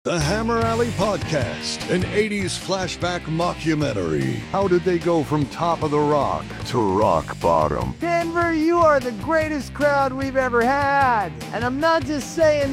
The Hammer Alley Podcast, an 80s flashback mockumentary. How did they go from top of the rock to rock bottom? Denver, you are the greatest crowd we've ever had. And I'm not just saying